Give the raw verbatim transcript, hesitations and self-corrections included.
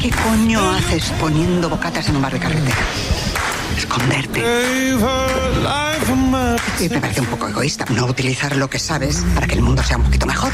¿Qué coño haces poniendo bocatas en un bar de carretera? Esconderte. Y me parece un poco egoísta no utilizar lo que sabes para que el mundo sea un poquito mejor.